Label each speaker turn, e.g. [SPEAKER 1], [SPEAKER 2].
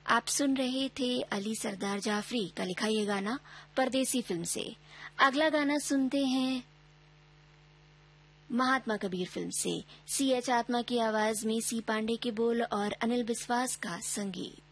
[SPEAKER 1] आप सुन रहे थे अली सरदार जाफरी का लिखा ये गाना परदेसी फिल्म से। अगला गाना सुनते हैं महात्मा कबीर फिल्म से। C.H. आत्मा की आवाज में सी पांडे के बोल और अनिल बिस्वास का संगीत।